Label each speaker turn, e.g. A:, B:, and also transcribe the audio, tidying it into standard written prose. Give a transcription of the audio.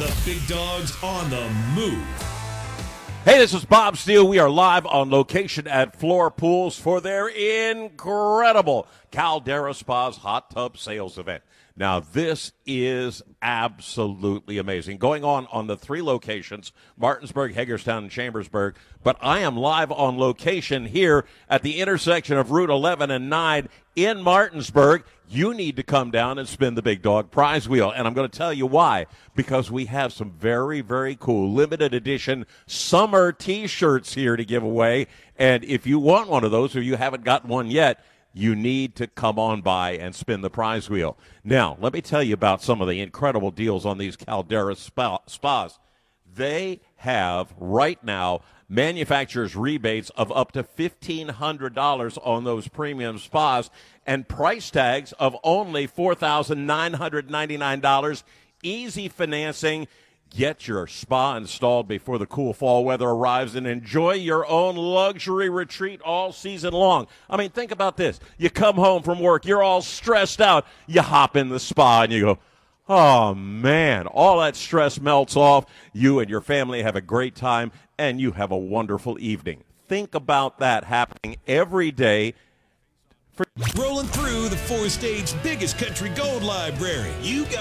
A: The big dog's on the move.
B: Hey, this is Bob Steele. We are live on location at Floor Pools for their incredible Caldera Spas Hot Tub Sales event. Now, this is absolutely amazing. Going on the three locations, Martinsburg, Hagerstown, and Chambersburg. But I am live on location here at the intersection of Route 11 and 9 in Martinsburg. You need to come down and spin the Big Dog prize wheel. And I'm going to tell you why. Because we have some very, very cool limited edition summer T-shirts here to give away. And if you want one of those or you haven't gotten one yet, you need to come on by and spin the prize wheel. Now, let me tell you about some of the incredible deals on these Caldera spas. They have, right now, manufacturer's rebates of up to $1,500 on those premium spas and price tags of only $4,999. Easy financing. Get your spa installed before the cool fall weather arrives and enjoy your own luxury retreat all season long. I mean, think about this. You come home from work, you're all stressed out. You hop in the spa and you go, oh, man, all that stress melts off. You and your family have a great time, and you have a wonderful evening. Think about that happening every day.
A: Rolling through the four-stage biggest country gold library. You got